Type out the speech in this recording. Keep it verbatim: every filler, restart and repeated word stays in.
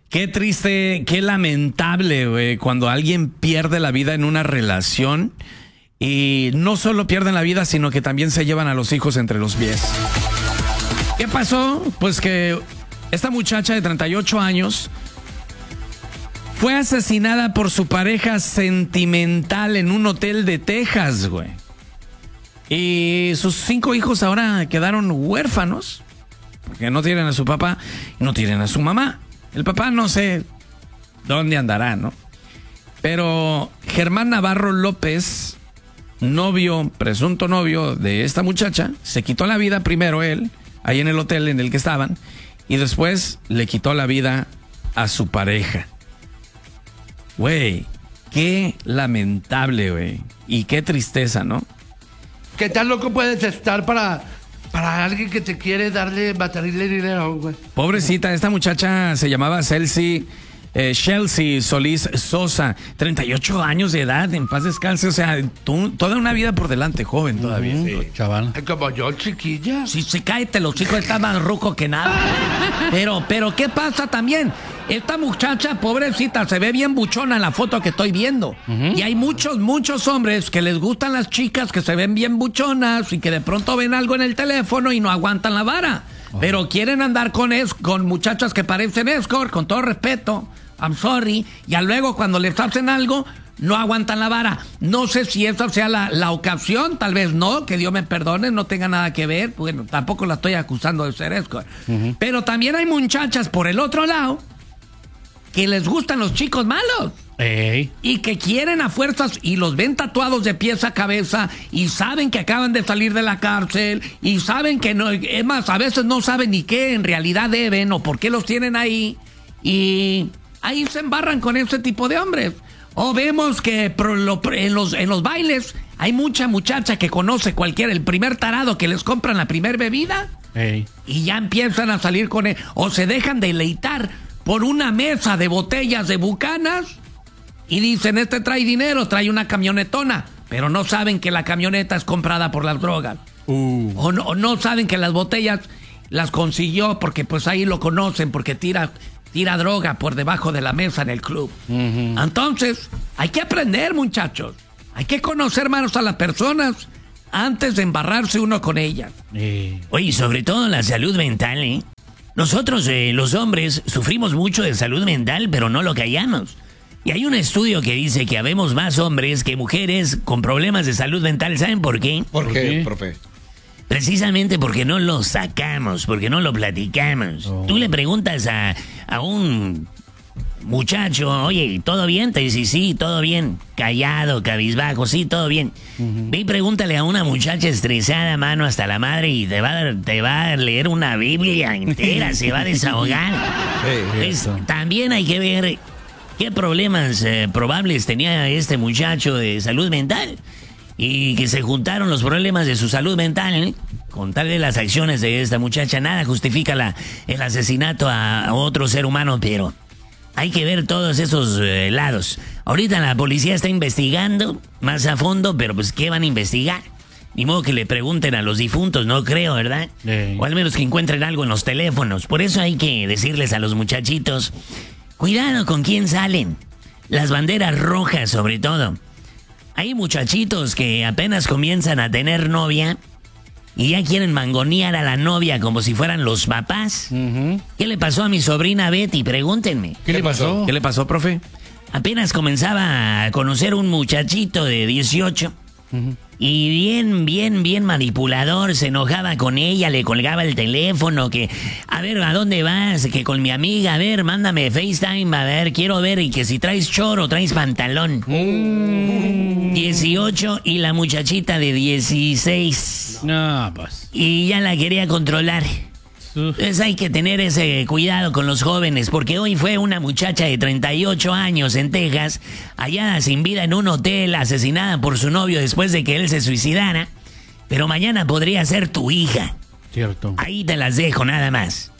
Qué triste, qué lamentable, güey, cuando alguien pierde la vida en una relación y no solo pierden la vida, sino que también se llevan a los hijos entre los pies. ¿Qué pasó? Pues que esta muchacha de treinta y ocho años fue asesinada por su pareja sentimental en un hotel de Texas, güey. Y sus cinco hijos ahora quedaron huérfanos, porque no tienen a su papá y no tienen a su mamá. El papá no sé dónde andará, ¿no? Pero Germán Navarro López, novio, presunto novio de esta muchacha, se quitó la vida primero él, ahí en el hotel en el que estaban, y después le quitó la vida a su pareja. Güey, qué lamentable, güey. Y qué tristeza, ¿no? ¿Qué tan loco puedes estar para, para alguien que te quiere darle, batallarle dinero, güey? Pobrecita, esta muchacha se llamaba Chelsea, eh, Chelsea Solís Sosa, treinta y ocho años de edad, en paz descanse, o sea, tú, toda una vida por delante, joven todavía. Uh, Sí. Chaval. Como yo, chiquilla. Sí, sí, cállate, los chicos están más rucos que nada. Pero, pero, ¿qué pasa también? Esta muchacha, pobrecita, se ve bien buchona en la foto que estoy viendo. Uh-huh. Y hay muchos, muchos hombres que les gustan las chicas que se ven bien buchonas y que de pronto ven algo en el teléfono y no aguantan la vara. Uh-huh. Pero quieren andar con, es, con muchachas que parecen escort, con todo respeto. I'm sorry. Y luego cuando les hacen algo, no aguantan la vara. No sé si esa sea la, la ocasión, tal vez no, que Dios me perdone, no tenga nada que ver. Bueno, tampoco la estoy acusando de ser escort. Uh-huh. Pero también hay muchachas por el otro lado que les gustan los chicos malos. Ey. Y que quieren a fuerzas y los ven tatuados de pies a cabeza y saben que acaban de salir de la cárcel y saben que no, es más, a veces no saben ni qué en realidad deben o por qué los tienen ahí y ahí se embarran con ese tipo de hombres. O vemos que pro, lo, en, los, en los bailes hay mucha muchacha que conoce cualquier, el primer tarado que les compran la primer bebida. Ey. Y ya empiezan a salir con él o se dejan deleitar por una mesa de botellas de Bucanas y dicen, este trae dinero, trae una camionetona, pero no saben que la camioneta es comprada por las drogas. Uh. O, no, o no saben que las botellas las consiguió porque pues ahí lo conocen, porque tira, tira droga por debajo de la mesa en el club. Uh-huh. Entonces, hay que aprender, muchachos. Hay que conocer más a las personas antes de embarrarse uno con ellas. Eh. Oye, sobre todo la salud mental, ¿eh? Nosotros, eh, los hombres, sufrimos mucho de salud mental, pero no lo callamos. Y hay un estudio que dice que habemos más hombres que mujeres con problemas de salud mental. ¿Saben por qué? ¿Por qué, profe? Precisamente porque no lo sacamos, porque no lo platicamos. Oh. Tú le preguntas a, a un muchacho, oye, ¿todo bien? Te dice, sí, todo bien. Callado, cabizbajo, sí, todo bien. Uh-huh. Ve y pregúntale a una muchacha estresada, mano, hasta la madre, y te va a, te va a leer una Biblia entera, se va a desahogar. Sí, pues, también hay que ver qué problemas eh, probables tenía este muchacho de salud mental. Y que se juntaron los problemas de su salud mental, ¿eh? Con tal de las acciones de esta muchacha. Nada justifica la, el asesinato a, a otro ser humano, pero hay que ver todos esos eh, lados. Ahorita la policía está investigando más a fondo, pero pues ¿qué van a investigar? Ni modo que le pregunten a los difuntos, no creo, ¿verdad? Sí. O al menos que encuentren algo en los teléfonos. Por eso hay que decirles a los muchachitos, cuidado con quién salen. Las banderas rojas, sobre todo. Hay muchachitos que apenas comienzan a tener novia y ya quieren mangonear a la novia como si fueran los papás. Uh-huh. ¿Qué le pasó a mi sobrina Betty? Pregúntenme. ¿Qué le pasó? ¿Qué le pasó, profe? Apenas comenzaba a conocer un muchachito de dieciocho. Uh-huh. Y bien, bien, bien manipulador, se enojaba con ella, le colgaba el teléfono, que, a ver, ¿a dónde vas? Que con mi amiga, a ver, mándame FaceTime, a ver, quiero ver, y que si traes short o traes pantalón. Uh. dieciocho y la muchachita de dieciséis. No, pues. Y ya la quería controlar. Entonces hay que tener ese cuidado con los jóvenes, porque hoy fue una muchacha de treinta y ocho años en Texas, hallada sin vida en un hotel, asesinada por su novio después de que él se suicidara, pero mañana podría ser tu hija. Cierto. Ahí te las dejo, nada más.